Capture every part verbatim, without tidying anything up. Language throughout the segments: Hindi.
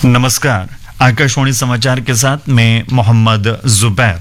नमस्कार, आकाशवाणी समाचार के साथ मैं मोहम्मद जुबैर।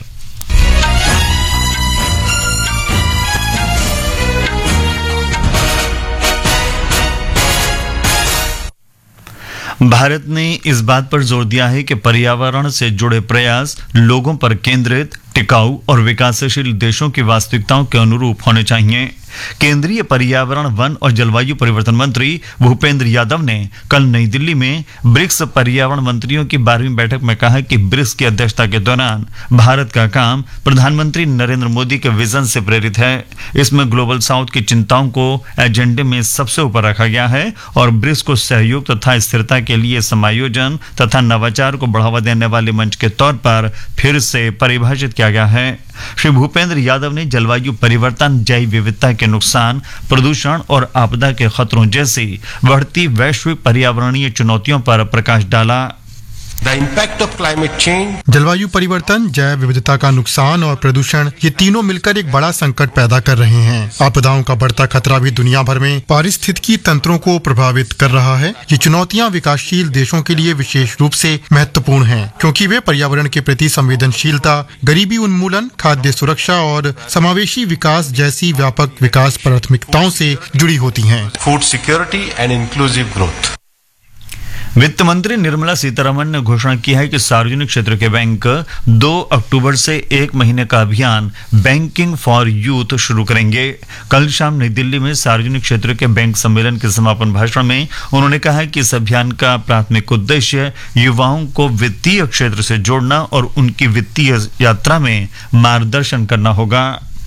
भारत ने इस बात पर जोर दिया है कि पर्यावरण से जुड़े प्रयास लोगों पर केंद्रित, टिकाऊ और विकासशील देशों की वास्तविकताओं के अनुरूप होने चाहिए। केंद्रीय पर्यावरण, वन और जलवायु परिवर्तन मंत्री भूपेंद्र यादव ने कल नई दिल्ली में ब्रिक्स पर्यावरण मंत्रियों की बारहवीं बैठक में कहा कि ब्रिक्स की अध्यक्षता के दौरान भारत का काम प्रधानमंत्री नरेंद्र मोदी के विजन से प्रेरित है। इसमें ग्लोबल साउथ की चिंताओं को एजेंडे में सबसे ऊपर रखा गया है और ब्रिक्स को सहयोग तथा स्थिरता के लिए समायोजन तथा नवाचार को बढ़ावा देने वाले मंच के तौर पर फिर से परिभाषित किया गया है। श्री भूपेंद्र यादव ने जलवायु परिवर्तन, जैव विविधता के नुकसान, प्रदूषण और आपदा के खतरों जैसी बढ़ती वैश्विक पर्यावरणीय चुनौतियों पर प्रकाश डाला। The impact of climate change, जलवायु परिवर्तन, जैव विविधता का नुकसान और प्रदूषण, ये तीनों मिलकर एक बड़ा संकट पैदा कर रहे हैं। आपदाओं का बढ़ता खतरा भी दुनिया भर में पारिस्थितिकी तंत्रों को प्रभावित कर रहा है। ये चुनौतियां विकासशील देशों के लिए विशेष रूप से महत्वपूर्ण हैं, क्योंकि वे पर्यावरण के प्रति संवेदनशीलता, गरीबी उन्मूलन, खाद्य सुरक्षा और समावेशी विकास जैसी व्यापक विकास प्राथमिकताओं से जुड़ी होती हैं। food security and inclusive growth. वित्त मंत्री निर्मला सीतारमण ने घोषणा की है कि सार्वजनिक क्षेत्र के बैंक दो अक्टूबर से एक महीने का अभियान बैंकिंग फॉर यूथ शुरू करेंगे। कल शाम नई दिल्ली में सार्वजनिक क्षेत्र के बैंक सम्मेलन के समापन भाषण में उन्होंने कहा कि इस अभियान का प्राथमिक उद्देश्य युवाओं को वित्तीय क्षेत्र से जोड़ना और उनकी वित्तीय यात्रा में मार्गदर्शन करना होगा।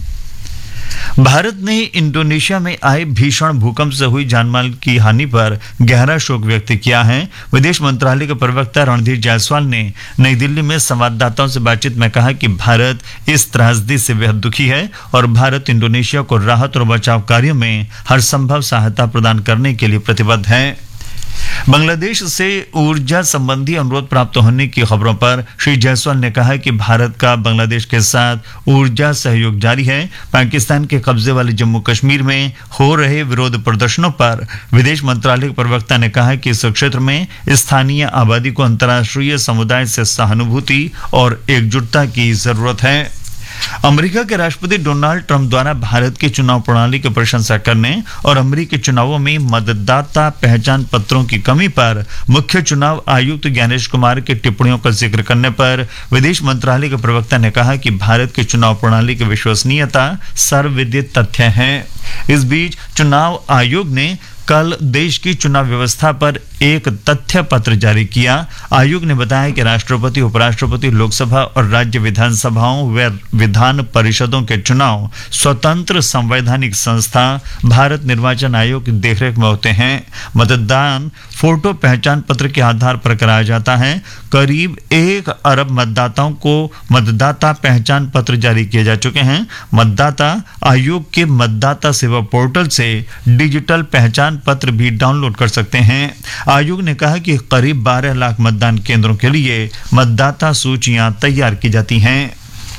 भारत ने इंडोनेशिया में आए भीषण भूकंप से हुई जानमाल की हानि पर गहरा शोक व्यक्त किया है। विदेश मंत्रालय के प्रवक्ता रणधीर जायसवाल ने नई दिल्ली में संवाददाताओं से बातचीत में कहा कि भारत इस त्रासदी से बेहद दुखी है और भारत इंडोनेशिया को राहत और बचाव कार्यों में हर संभव सहायता प्रदान करने के लिए प्रतिबद्ध है। बांग्लादेश से ऊर्जा संबंधी अनुरोध प्राप्त होने की खबरों पर श्री जायसवाल ने कहा कि भारत का बांग्लादेश के साथ ऊर्जा सहयोग जारी है। पाकिस्तान के कब्जे वाले जम्मू कश्मीर में हो रहे विरोध प्रदर्शनों पर विदेश मंत्रालय के प्रवक्ता ने कहा कि इस क्षेत्र में स्थानीय आबादी को अंतर्राष्ट्रीय समुदाय से सहानुभूति और एकजुटता की जरूरत है। अमेरिका के राष्ट्रपति डोनाल्ड ट्रंप द्वारा भारत की चुनाव प्रणाली की प्रशंसा करने और अमेरिकी चुनावों में मतदाता पहचान पत्रों की कमी पर मुख्य चुनाव आयुक्त ज्ञानेश कुमार की टिप्पणियों का जिक्र करने पर विदेश मंत्रालय के प्रवक्ता ने कहा कि भारत की चुनाव प्रणाली की विश्वसनीयता सर्वविदित तथ्य है। इस बीच चुनाव आयोग ने कल देश की चुनाव व्यवस्था पर एक तथ्य पत्र जारी किया। आयोग ने बताया कि राष्ट्रपति, उपराष्ट्रपति, लोकसभा और राज्य विधानसभाओं व विधान परिषदों के चुनाव स्वतंत्र संवैधानिक संस्था भारत निर्वाचन आयोग की देखरेख में होते हैं। मतदान फोटो पहचान पत्र के आधार पर कराया जाता है। करीब एक अरब मतदाताओं को मतदाता पहचान पत्र जारी किए जा चुके हैं। मतदाता आयोग के मतदाता सेवा पोर्टल से डिजिटल पहचान पत्र भी डाउनलोड कर सकते हैं। आयोग ने कहा कि करीब बारह लाख मतदान केंद्रों के लिए मतदाता सूचियां तैयार की जाती हैं।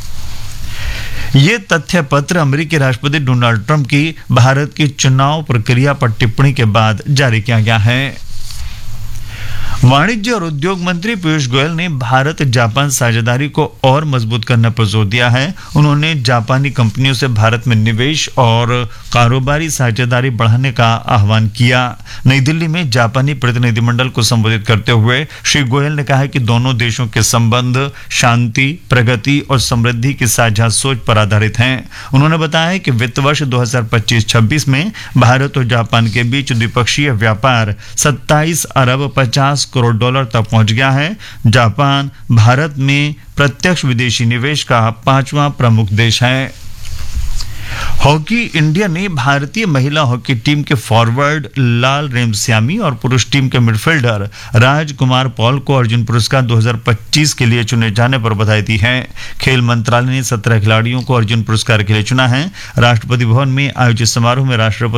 ये तथ्य पत्र अमेरिकी राष्ट्रपति डोनाल्ड ट्रंप की भारत की चुनाव प्रक्रिया पर टिप्पणी के बाद जारी किया गया है। वाणिज्य और उद्योग मंत्री पीयूष गोयल ने भारत जापान साझेदारी को और मजबूत करने पर जोर दिया है। उन्होंने जापानी कंपनियों से भारत में निवेश और कारोबारी साझेदारी बढ़ाने का आह्वान किया। नई दिल्ली में जापानी प्रतिनिधिमंडल को संबोधित करते हुए श्री गोयल ने कहा कि दोनों देशों के संबंध शांति, प्रगति और समृद्धि की साझा सोच पर आधारित हैं। उन्होंने बताया कि वित्त वर्ष दो हज़ार पच्चीस छब्बीस में भारत और जापान के बीच द्विपक्षीय व्यापार सत्ताईस अरब पचास करोड़ डॉलर तक पहुंच गया है। जापान भारत में प्रत्यक्ष विदेशी निवेश का पांचवां प्रमुख देश है। हॉकी इंडिया ने भारतीय महिला हॉकी टीम के फॉरवर्ड लाल रेमसियामी और पुरुष टीम के मिडफील्डर राजकुमार पॉल को अर्जुन पुरस्कार दो हज़ार पच्चीस के लिए चुने जाने पर बधाई दी है। खेल मंत्रालय ने सत्रह खिलाड़ियों को अर्जुन पुरस्कार के लिए चुना है। राष्ट्रपति भवन में आयोजित समारोह में राष्ट्रपति